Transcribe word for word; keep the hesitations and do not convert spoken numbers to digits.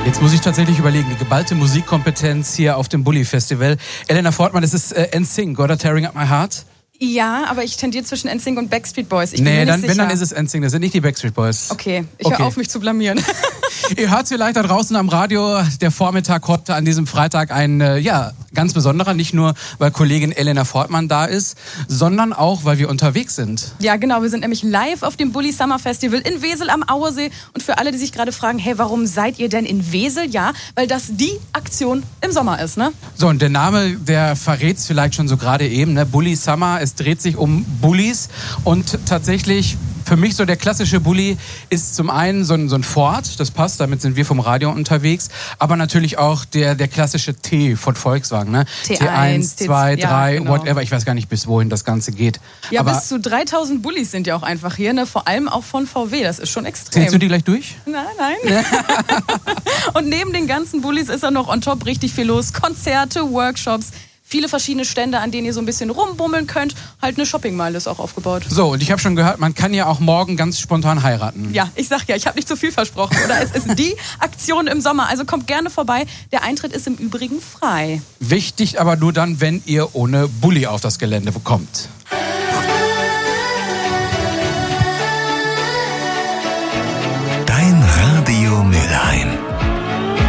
Jetzt muss ich tatsächlich überlegen, die geballte Musikkompetenz hier auf dem Bulli-Festival. Elena Fortmann, das ist äh, N Sync, oder? Tearing Up My Heart? Ja, aber ich tendiere zwischen N Sync und Backstreet Boys. Ich bin nee, mir dann, nicht wenn, sicher. dann ist es N Sync, das sind nicht die Backstreet Boys. Okay, ich okay. höre auf, mich zu blamieren. Ihr hört vielleicht da draußen am Radio, der Vormittag heute an diesem Freitag ein, äh, ja, ganz besonderer. Nicht nur, weil Kollegin Elena Fortmann da ist, sondern auch, weil wir unterwegs sind. Ja, genau. Wir sind nämlich live auf dem Bulli Summer Festival in Wesel am Auersee. Und für alle, die sich gerade fragen, hey, warum seid ihr denn in Wesel? Ja, weil das die Aktion im Sommer ist, ne? So, und der Name, der verrät's vielleicht schon so gerade eben, ne? Bulli Summer, es dreht sich um Bullis. Und tatsächlich, für mich so der klassische Bulli ist zum einen so ein, so ein Ford, das passt, damit sind wir vom Radio unterwegs, aber natürlich auch der, der klassische T von Volkswagen, ne? T T eins, zwei, drei, ja, genau. whatever, ich weiß gar nicht, bis wohin das Ganze geht. Ja, aber bis zu dreitausend Bullis sind ja auch einfach hier, ne? Vor allem auch von V W, das ist schon extrem. zählst du die gleich durch? Nein, nein. Und neben den ganzen Bullis ist da noch on top richtig viel los. Konzerte, Workshops, viele verschiedene Stände, an denen ihr so ein bisschen rumbummeln könnt. Halt eine Shoppingmeile ist auch aufgebaut. So, und ich habe schon gehört, man kann ja auch morgen ganz spontan heiraten. Ja, ich sag ja, ich habe nicht zu viel versprochen. Oder es ist die Aktion im Sommer. Also kommt gerne vorbei. Der Eintritt ist im Übrigen frei. Wichtig aber nur dann, wenn ihr ohne Bulli auf das Gelände kommt.